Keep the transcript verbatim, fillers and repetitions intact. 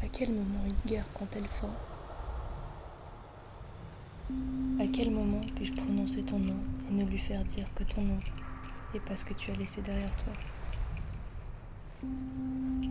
À quel moment une guerre prend-elle fin? À quel moment puis-je prononcer ton nom et ne lui faire dire que ton nom et pas ce que tu as laissé derrière toi?